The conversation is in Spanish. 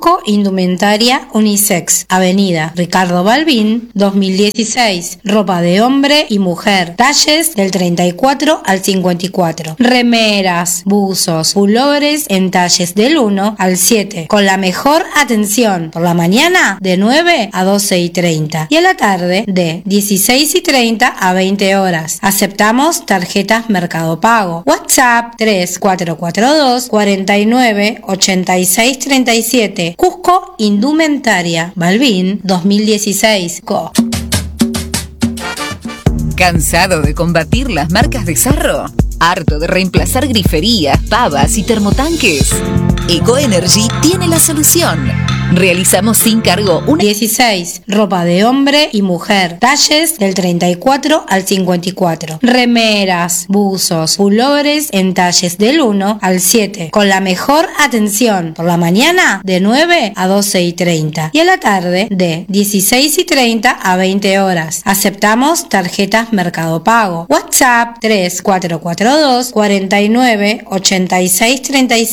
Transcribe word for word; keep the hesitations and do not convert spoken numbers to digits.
Cusco Indumentaria Unisex, Avenida Ricardo Balbín, dos mil dieciséis. Ropa de hombre y mujer, talles del treinta y cuatro al cincuenta y cuatro. Remeras, buzos, pullovers en talles del uno al siete, con la mejor atención. Por la mañana de nueve a doce y treinta y a la tarde de dieciséis y treinta a veinte horas. Aceptamos tarjetas Mercado Pago. WhatsApp tres cuatro cuatro dos, cuatro nueve, ocho seis tres siete. Cusco Indumentaria Balbín dos mil dieciséis. Go. ¿Cansado de combatir las marcas de sarro? ¿Harto de reemplazar griferías, pavas y termotanques? Ecoenergy tiene la solución. Realizamos sin cargo una... dieciséis. Ropa de hombre y mujer, talles del treinta y cuatro al cincuenta y cuatro. Remeras, buzos, pullovers en talles del uno al siete, con la mejor atención. Por la mañana de nueve a doce y treinta y a la tarde de dieciséis y treinta a veinte horas. Aceptamos tarjetas Mercado Pago. WhatsApp tres cuatro cuatro dos, cuatro nueve, ocho seis tres siete.